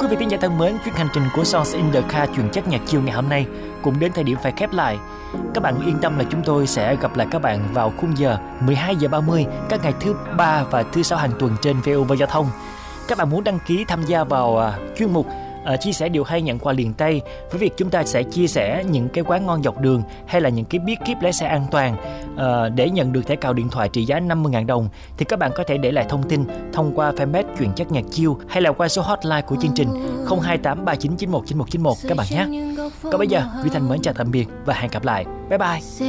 Quý vị thính giả thân mến, chuyến hành trình của Songs in the Car chuyên chắc nhạc chill ngày hôm nay cũng đến thời điểm phải khép lại. Các bạn yên tâm là chúng tôi sẽ gặp lại các bạn vào khung giờ 12 giờ 30 các ngày thứ ba và thứ sáu hàng tuần trên VOV Giao thông. Các bạn muốn đăng ký tham gia vào chuyên mục chia sẻ điều hay nhận quà liền tay với việc chúng ta sẽ chia sẻ những cái quán ngon dọc đường hay là những cái bí kíp lái xe an toàn để nhận được thẻ cào điện thoại trị giá 50.000 đồng thì các bạn có thể để lại thông tin thông qua fanpage Chuyện Chắc Nhạc Chill hay là qua số hotline của chương trình 02839919191 các bạn nhé. Còn bây giờ Duy Thành mến chào tạm biệt và hẹn gặp lại. Bye bye.